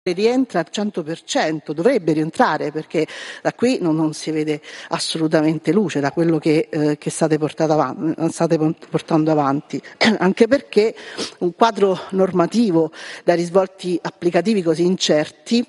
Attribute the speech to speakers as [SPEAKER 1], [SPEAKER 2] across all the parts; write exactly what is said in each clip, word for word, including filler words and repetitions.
[SPEAKER 1] rientra al cento per cento, dovrebbe rientrare, perché da qui non, non si vede assolutamente luce da quello che, eh, che state, avanti, state portando avanti, anche perché un quadro normativo dai risvolti applicativi così incerti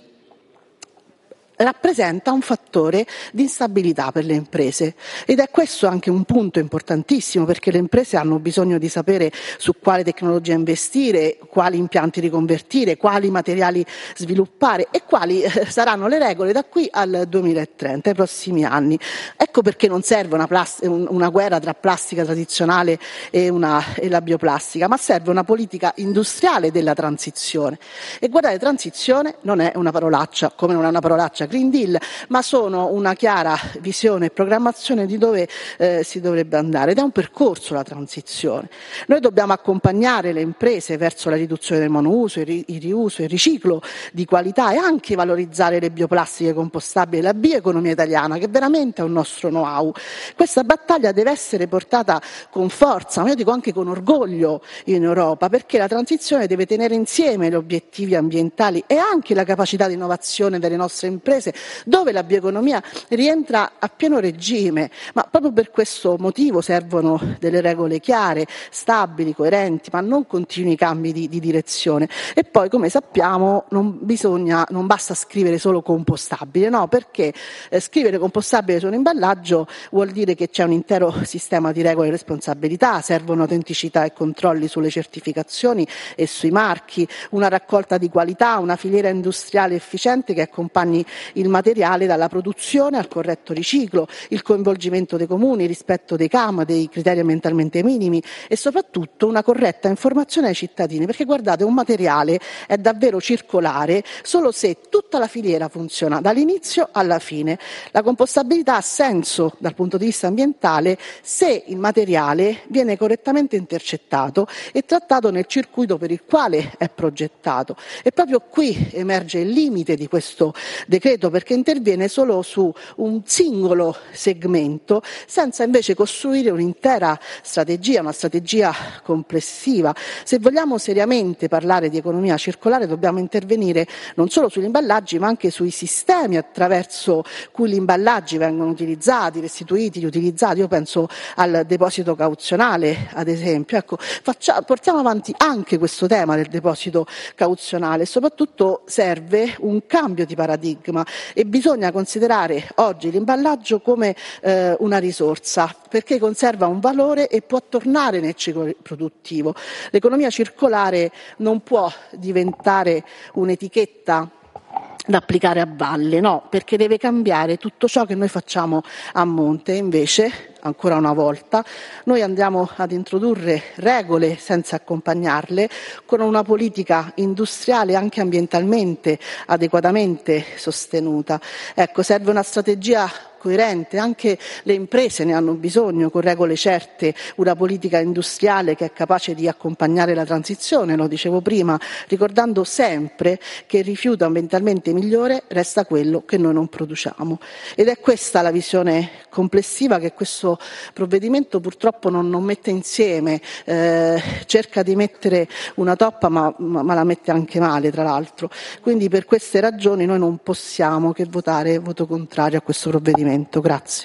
[SPEAKER 1] rappresenta un fattore di instabilità per le imprese, ed è questo anche un punto importantissimo, perché le imprese hanno bisogno di sapere su quale tecnologia investire, quali impianti riconvertire, quali materiali sviluppare e quali saranno le regole da qui al duemilatrenta, ai prossimi anni. Ecco perché non serve una, plas- una guerra tra plastica tradizionale e, una, e la bioplastica, ma serve una politica industriale della transizione. E guardate, transizione non è una parolaccia, come non è una parolaccia Green Deal, ma sono una chiara visione e programmazione di dove eh, si dovrebbe andare, ed è un percorso la transizione. Noi dobbiamo accompagnare le imprese verso la riduzione del monouso, il, ri- il riuso, il riciclo di qualità, e anche valorizzare le bioplastiche compostabili e la bioeconomia italiana, che veramente è un nostro know-how. Questa battaglia deve essere portata con forza, ma io dico anche con orgoglio in Europa, perché la transizione deve tenere insieme gli obiettivi ambientali e anche la capacità di innovazione delle nostre imprese, dove la bioeconomia rientra a pieno regime, ma proprio per questo motivo servono delle regole chiare, stabili, coerenti, ma non continui cambi di, di direzione. E poi, come sappiamo, non bisogna, non basta scrivere solo compostabile, no? Perché eh, scrivere compostabile su un imballaggio vuol dire che c'è un intero sistema di regole e responsabilità, servono autenticità e controlli sulle certificazioni e sui marchi, una raccolta di qualità, una filiera industriale efficiente che accompagni il materiale dalla produzione al corretto riciclo, il coinvolgimento dei comuni, il rispetto dei C A M, dei criteri ambientalmente minimi, e soprattutto una corretta informazione ai cittadini, perché guardate, un materiale è davvero circolare solo se tutta la filiera funziona dall'inizio alla fine. La compostabilità ha senso dal punto di vista ambientale se il materiale viene correttamente intercettato e trattato nel circuito per il quale è progettato, e proprio qui emerge il limite di questo decreto, perché interviene solo su un singolo segmento senza invece costruire un'intera strategia, una strategia complessiva. Se vogliamo seriamente parlare di economia circolare dobbiamo intervenire non solo sugli imballaggi, ma anche sui sistemi attraverso cui gli imballaggi vengono utilizzati, restituiti, riutilizzati. Io penso al deposito cauzionale, ad esempio. Ecco, faccia, portiamo avanti anche questo tema del deposito cauzionale, e soprattutto serve un cambio di paradigma, e bisogna considerare oggi l'imballaggio come eh, una risorsa, perché conserva un valore e può tornare nel ciclo produttivo. L'economia circolare non può diventare un'etichetta da applicare a valle, no, perché deve cambiare tutto ciò che noi facciamo a monte. Invece, ancora una volta, noi andiamo ad introdurre regole senza accompagnarle, con una politica industriale anche ambientalmente adeguatamente sostenuta. Ecco, serve una strategia coerente, anche le imprese ne hanno bisogno, con regole certe, una politica industriale che è capace di accompagnare la transizione, lo dicevo prima, ricordando sempre che il rifiuto ambientalmente migliore resta quello che noi non produciamo. Ed è questa la visione complessiva che questo provvedimento purtroppo non, non mette insieme, eh, cerca di mettere una toppa ma, ma, ma la mette anche male, tra l'altro. Quindi per queste ragioni noi non possiamo che votare voto contrario a questo provvedimento. Grazie.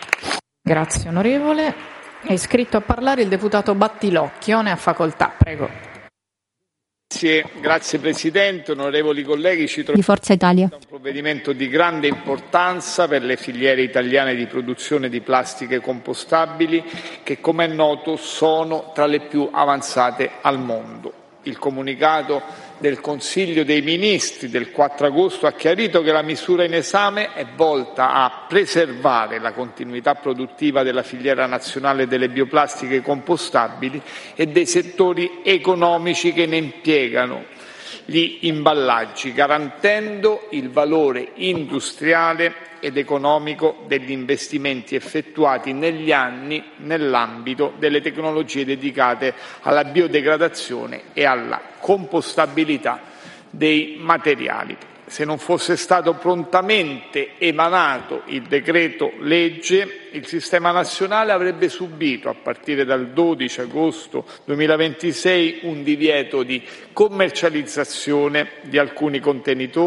[SPEAKER 2] Grazie onorevole. È iscritto a parlare il deputato Battilocchio, ne ha facoltà, prego.
[SPEAKER 3] Grazie, grazie Presidente, onorevoli colleghi, ci troviamo
[SPEAKER 4] di Forza Italia.
[SPEAKER 3] un provvedimento di grande importanza per le filiere italiane di produzione di plastiche compostabili che, come è noto, sono tra le più avanzate al mondo. Il comunicato del Consiglio dei Ministri del quattro agosto ha chiarito che la misura in esame è volta a preservare la continuità produttiva della filiera nazionale delle bioplastiche compostabili e dei settori economici che ne impiegano gli imballaggi, garantendo il valore industriale ed economico degli investimenti effettuati negli anni nell'ambito delle tecnologie dedicate alla biodegradazione e alla compostabilità dei materiali. Se non fosse stato prontamente emanato il decreto legge, il sistema nazionale avrebbe subito, a partire dal dodici agosto duemilaventisei, un divieto di commercializzazione di alcuni contenitori